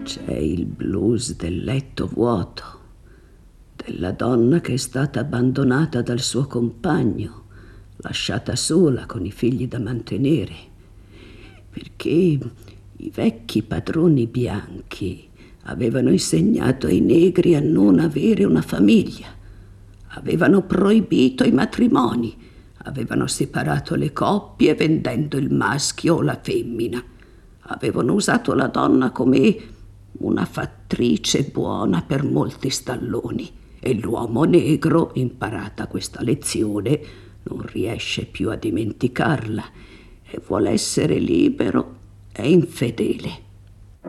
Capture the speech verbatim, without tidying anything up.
C'è il blues del letto vuoto, della donna che è stata abbandonata dal suo compagno, lasciata sola con i figli da mantenere, perché i vecchi padroni bianchi avevano insegnato ai negri a non avere una famiglia, avevano proibito i matrimoni, avevano separato le coppie vendendo il maschio o la femmina, avevano usato la donna come una fattrice buona per molti stalloni, e l'uomo negro, imparata questa lezione, non riesce più a dimenticarla e vuole essere libero e infedele.